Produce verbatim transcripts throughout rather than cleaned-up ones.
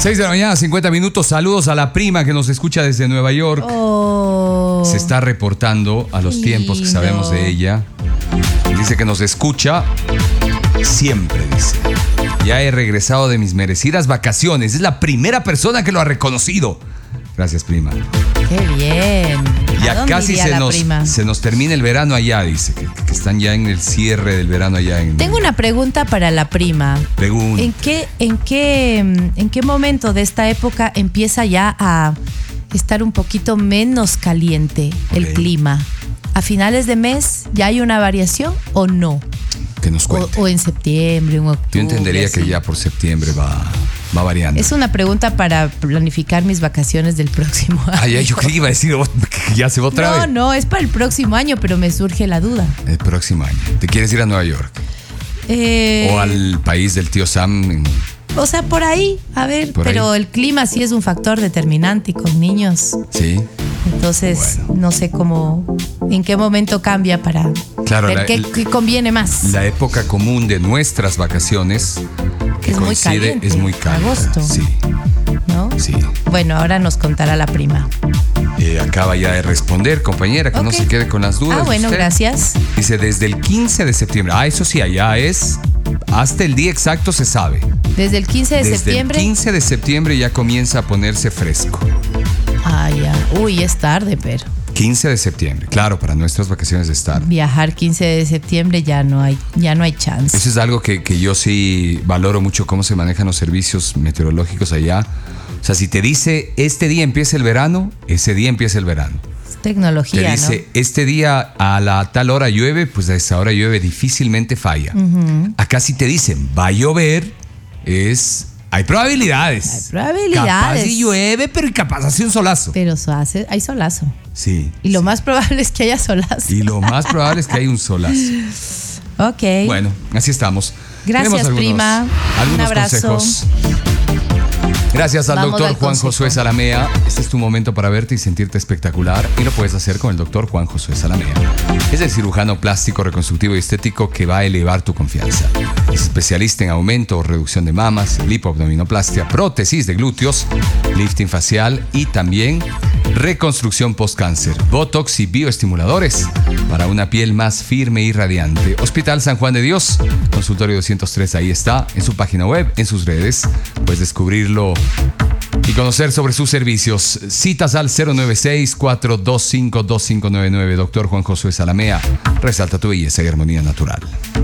seis de la mañana, cincuenta minutos. Saludos a la prima que nos escucha desde Nueva York. Oh, Se está reportando a los tiempos que sabemos de ella. Dice que nos escucha siempre, dice. Ya he regresado de mis merecidas vacaciones. Es la primera persona que lo ha reconocido. Gracias, prima. Qué bien. Ya casi se nos, se nos termina el verano allá, dice. Que, que están ya en el cierre del verano allá. En... Tengo una pregunta para la prima. Pregunta. ¿En qué, en qué, en qué momento de esta época empieza ya a estar un poquito menos caliente el Okay. clima? ¿A finales de mes ya hay una variación o no? Que nos cuente. O, o en septiembre, en octubre. Yo entendería así. que ya por septiembre va, va variando. Es una pregunta para planificar mis vacaciones del próximo año. Ay, ay, yo creí que iba a decir oh, que ya se va otra no, vez. No, no, es para el próximo año, pero me surge la duda. El próximo año. ¿Te quieres ir a Nueva York? Eh, ¿O al país del tío Sam? En... O sea, por ahí, a ver, Por pero ahí. el clima sí es un factor determinante y con niños. Sí. Entonces, Bueno. no sé cómo, en qué momento cambia para Claro, ver la- qué, qué conviene más. La época común de nuestras vacaciones que Es muy coincide caliente, es muy cálida. agosto. Sí, ¿No? sí. Bueno, ahora nos contará la prima. Eh, acaba ya de responder, compañera, que no Ok. se quede con las dudas. Ah, bueno, usted. gracias. Dice, desde el quince de septiembre. Ah, eso sí, allá es. Hasta el día exacto se sabe. Desde el quince de Desde septiembre. el quince de septiembre ya comienza a ponerse fresco. Ah, ya. Uy, es tarde, pero quince de septiembre, claro, para nuestras vacaciones de estar. viajar quince de septiembre ya no hay, ya no hay chance. Eso es algo que, que yo sí valoro mucho, cómo se manejan los servicios meteorológicos allá. O sea, si te dice, este día empieza el verano, ese día empieza el verano. Es tecnología, Te dice, ¿no? este día a la tal hora llueve, pues a esa hora llueve, difícilmente falla. Ujú. Acá si te dicen, va a llover, es... Hay probabilidades. Hay probabilidades. Capaz y llueve, pero capaz hace un solazo. Pero so- hace- hay solazo. Sí. Y lo sí. más probable es que haya solazo. Y lo más probable es que haya un solazo. Ok. Bueno, así estamos. Gracias, Tenemos algunos, prima. Algunos Un abrazo. consejos. Gracias al Vamos doctor al Juan consejo. Josué Salamea. Este es tu momento para verte y sentirte espectacular. Y lo puedes hacer con el doctor Juan Josué Salamea. Es el cirujano plástico, reconstructivo y estético que va a elevar tu confianza. Es especialista en aumento o reducción de mamas, lipoabdominoplastia, prótesis de glúteos, lifting facial y también reconstrucción post-cáncer, botox y bioestimuladores para una piel más firme y radiante. Hospital San Juan de Dios, consultorio doscientos tres, ahí está, en su página web, en sus redes. Puedes descubrirlo y conocer sobre sus servicios. Citas al cero nueve seis, cuatro dos cinco, dos cinco nueve nueve. Doctor Juan Josué Salamea, resalta tu belleza y armonía natural.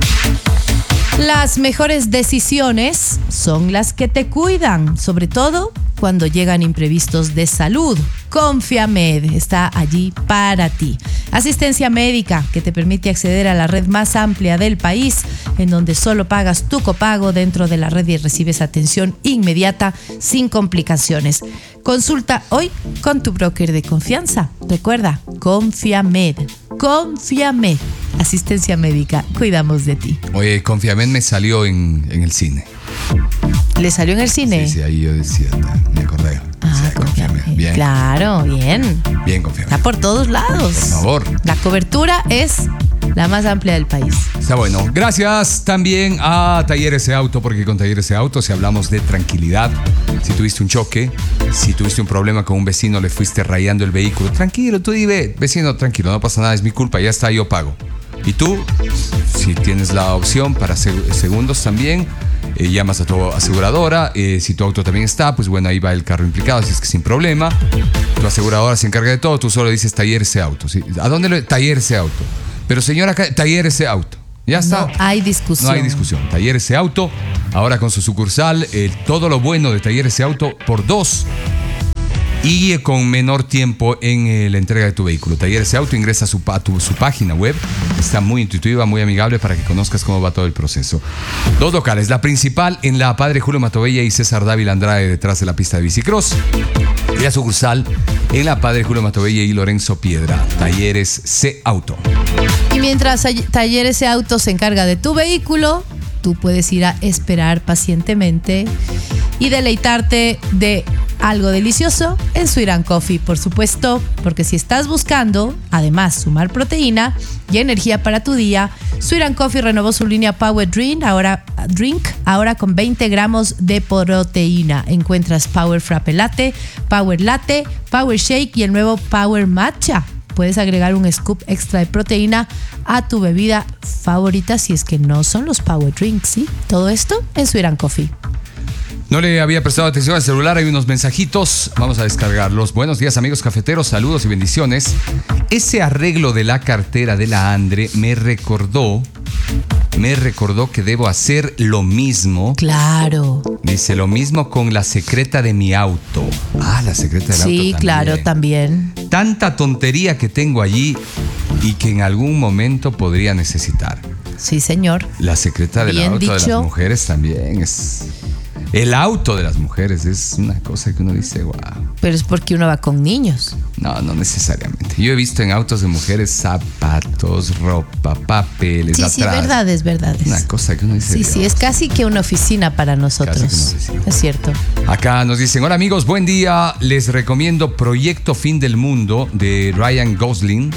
Las mejores decisiones son las que te cuidan, sobre todo cuando llegan imprevistos de salud. Confiamed está allí para ti. Asistencia médica que te permite acceder a la red más amplia del país, en donde solo pagas tu copago dentro de la red y recibes atención inmediata sin complicaciones. Consulta hoy con tu broker de confianza. Recuerda, Confiamed. Confiamed. Asistencia médica. Cuidamos de ti. Oye, Confiamed me salió en, en el cine. ¿Le salió en el cine? Sí, sí, ahí yo decía, me acordé. Ah, O sea, Confiamed. Confiamed. Bien, Claro, bien. bien Confiamed. Está por todos lados. Por favor. La cobertura es la más amplia del país. Está bueno. Gracias también a Talleres de Auto, porque con Talleres de Auto, si hablamos de tranquilidad, si tuviste un choque, si tuviste un problema con un vecino, le fuiste rayando el vehículo, tranquilo, tú dime, vecino, tranquilo, no pasa nada, es mi culpa, ya está, yo pago. Y tú, si tienes la opción para seg- segundos también, eh, llamas a tu aseguradora. Eh, si tu auto también está, pues bueno, ahí va el carro implicado, así es que sin problema. Tu aseguradora se encarga de todo, tú solo dices Talleres de Auto. ¿Sí? ¿A dónde lo Talleres de Auto? Pero señora, Talleres de Auto. Ya está. No hay discusión. No hay discusión. Talleres de Auto, ahora con su sucursal, eh, todo lo bueno de Talleres de Auto por dos. Y eh, con menor tiempo en eh, la entrega de tu vehículo. Talleres de Auto, ingresa a su, a tu, su página web. Está muy intuitiva, muy amigable para que conozcas cómo va todo el proceso. Dos locales. La principal en la Padre Julio Matovella y César Dávila Andrade, detrás de la pista de bicicross. Y la sucursal en la Padre Julio Matovella y Lorenzo Piedra. Talleres C Auto. Y mientras Talleres de Auto se encarga de tu vehículo, tú puedes ir a esperar pacientemente y deleitarte de algo delicioso en Sweet and Coffee, por supuesto, porque si estás buscando, además, sumar proteína y energía para tu día, Sweet and Coffee renovó su línea Power Drink, ahora, drink, ahora con veinte gramos de proteína. Encuentras Power Frappe Latte, Power Latte, Power Shake y el nuevo Power Matcha. Puedes agregar un scoop extra de proteína a tu bebida favorita si es que no son los Power Drinks, ¿sí? Todo esto en Sweet and Coffee. No le había prestado atención al celular, hay unos mensajitos, vamos a descargarlos. Buenos días amigos cafeteros, saludos y bendiciones. Ese arreglo de la cartera de la Andre me recordó, me recordó que debo hacer lo mismo. Claro. Dice lo mismo con la secreta de mi auto. Ah, la secreta del auto también. Sí, claro, también. Tanta tontería que tengo allí y que en algún momento podría necesitar. Sí, señor. La secreta del Bien auto dicho. de las mujeres también es... El auto de las mujeres es una cosa que uno dice, wow. Pero es porque uno va con niños. No, no necesariamente. Yo he visto en autos de mujeres zapatos, ropa, papeles, Sí, atrás. sí, verdades, verdades. Una cosa que uno dice. Sí, sí, es casi que una oficina para nosotros. Casi que una oficina. Es cierto. Acá nos dicen, hola amigos, buen día. Les recomiendo Proyecto Fin del Mundo de Ryan Gosling.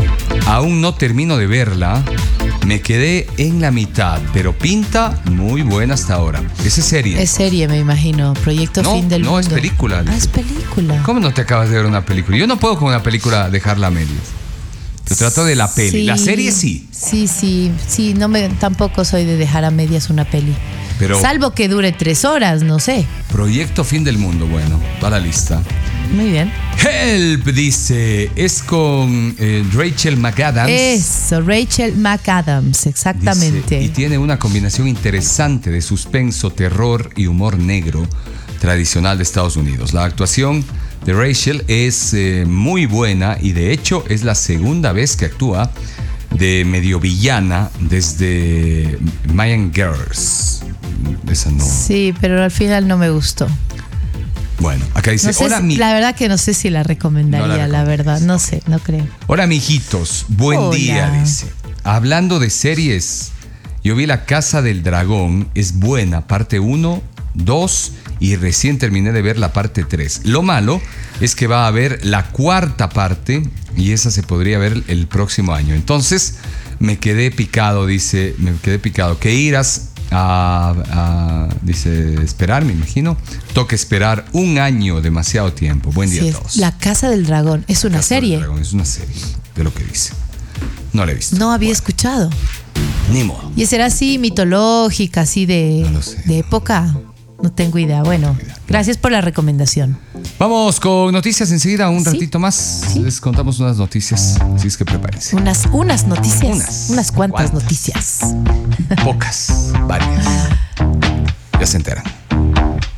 Aún no termino de verla. Me quedé en la mitad, pero pinta muy buena hasta ahora. Esa es serie. Es serie, me imagino. Proyecto No, Fin del no, Mundo. es película, Ah, dice. es película. ¿Cómo no te acabas de ver una película? Yo no puedo con una película dejarla a medias. Te trato de la peli. Sí, La serie sí. Sí, sí, sí. No me, tampoco soy de dejar a medias una peli. Pero Salvo que dure tres horas, no sé. Proyecto Fin del Mundo, bueno, va la lista. Muy bien. Help, dice, es con eh, Rachel McAdams. Eso, Rachel McAdams, exactamente. Dice, y tiene una combinación interesante de suspenso, terror y humor negro tradicional de Estados Unidos. La actuación de Rachel es eh, muy buena y de hecho es la segunda vez que actúa de medio villana desde Mayan Girls. Esa no. Sí, pero al final no me gustó. Bueno, acá dice, No sé hola si- mi... La verdad que no sé si la recomendaría, No la la verdad. No sé, no creo. Hola, mijitos. Buen Hola. día, dice. Hablando de series, yo vi La Casa del Dragón. Es buena. Parte uno, dos y recién terminé de ver la parte tres. Lo malo es que va a haber la cuarta parte y esa se podría ver el próximo año. Entonces, me quedé picado, dice. Me quedé picado. ¿Qué irás a, a, dice, esperar, me imagino? Toca esperar un año, demasiado tiempo. Buen día Sí, a es todos. La Casa del Dragón. Es una Casa del serie. Dragón, es una serie de lo que dice. No la he visto. No había escuchado. Ni modo. ¿Y será así mitológica, así de, No lo sé. de época? No tengo idea. Bueno, gracias por la recomendación. Vamos con noticias enseguida, un Sí. ratito más. Les contamos unas noticias, así es que prepárense. Unas, unas noticias. Unas. Unas cuantas ¿Cuántas? noticias. Pocas, varias. Ya se enteran.